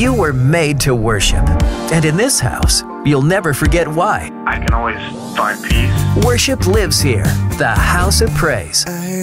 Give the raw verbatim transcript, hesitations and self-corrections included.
You were made to worship. And in this house, you'll never forget why. I can always find peace. Worship lives here, the House of Praise.